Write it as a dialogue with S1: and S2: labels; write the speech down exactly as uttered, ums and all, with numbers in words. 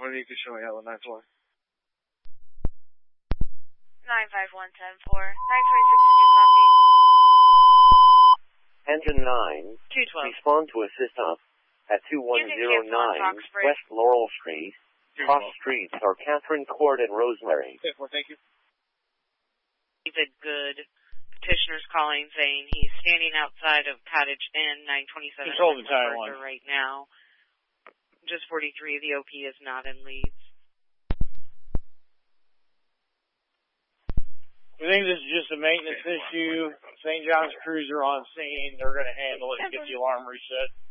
S1: What you can show me out on nine four.
S2: nine five one ten four. nine twenty-six, did you copy?
S3: Engine nine.
S2: two twelve.
S3: Respond to assist us at two one zero nine West Laurel Street, Cross Streets, or Catherine Court and Rosemary.
S1: ten four, thank you.
S2: David Good. Petitioner's calling saying he's standing outside of Cottage Inn, nine twenty-seven.
S4: Control the Taiwan.
S2: Right now. Just forty-three, the O P is not in Leeds.
S4: We think this is just a maintenance issue. Saint John's crews are on scene. They're going to handle it and get the alarm reset.